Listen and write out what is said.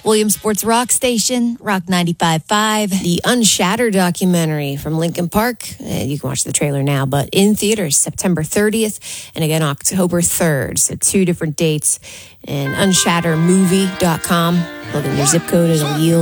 Williamsport's Rock Station, Rock 95.5. The Unshattered documentary from Linkin Park. You can watch the trailer now, but in theaters September 30th and again October 3rd. So 2 different dates. And unshattermovie.com. Plug in your zip code, it'll yield